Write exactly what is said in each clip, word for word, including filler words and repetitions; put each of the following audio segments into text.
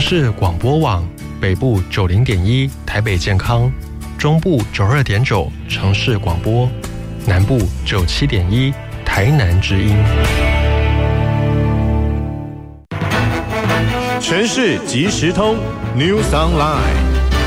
市广播网，北部九零点一台北健康，中部九二点九城市广播，南部九七点一台南之音。 城市即时通 News Online。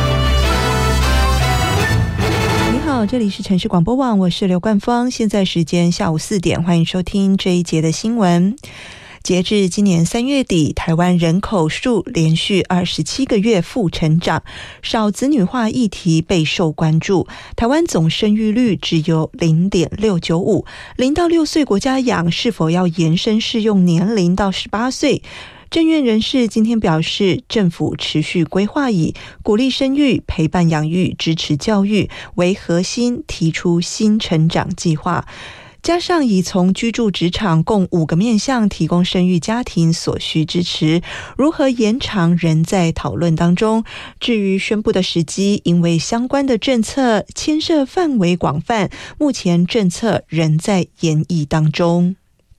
你好，这里是城市广播网，我是刘冠芳，现在时间下午四点，欢迎收听这一节的新闻。截至今年三月底，台湾人口数连续二十七个月负成长，少子女化议题备受关注。台湾总生育率只有 零点六九五， 零到六岁国家养是否要延伸适用年龄到十八岁？政院人士今天表示，政府持续规划以鼓励生育、陪伴养育、支持教育为核心，提出新成长计划。加上已从居住、职场共五个面向提供生育家庭所需支持，如何延长仍在讨论当中。至于宣布的时机，因为相关的政策牵涉范围广泛，目前政策仍在研议当中。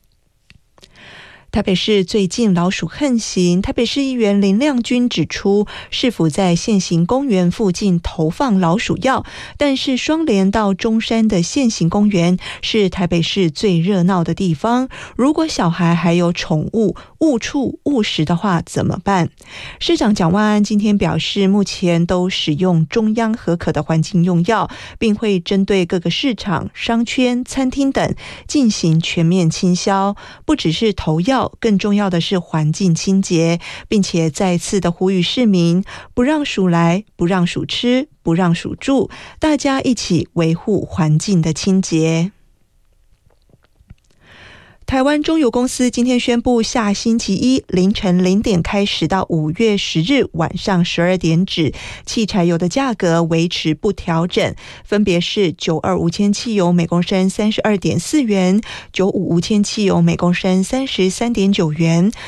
台北市最近老鼠横行，台北市议员林亮君指出，市府在现行公园附近投放老鼠药，但是双连到中山的现行公园是台北市最热闹的地方，如果小孩还有宠物误触误食的话怎么办？市长蒋万安今天表示，目前都使用中央核可的环境用药，并会针对各个市场、商圈、餐厅等进行全面清消，不只是投药，更重要的是环境清洁，并且再次的呼吁市民不让鼠来，不让鼠吃，不让鼠住，大家一起维护环境的清洁。台湾中油公司今天宣布，下星期一凌晨零点开始到五月十日晚上十二点止，汽柴油的价格维持不调整，分别是九二无铅汽油每公升三十二点四元，九五无铅汽油每公升三十三点九元。